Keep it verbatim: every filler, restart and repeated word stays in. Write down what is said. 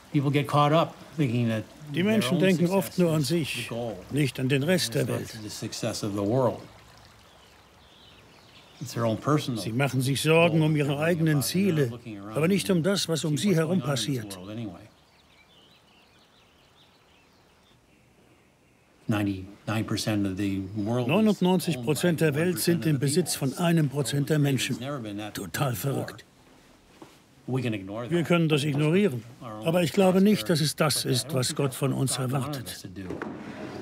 Die Menschen denken oft nur an sich, nicht an den Rest der Welt. Sie machen sich Sorgen um ihre eigenen Ziele, aber nicht um das, was um sie herum passiert. neunundneunzig Prozent der Welt sind im Besitz von einem Prozent der Menschen. Total verrückt. Wir können das ignorieren, aber ich glaube nicht, dass es das ist, was Gott von uns erwartet.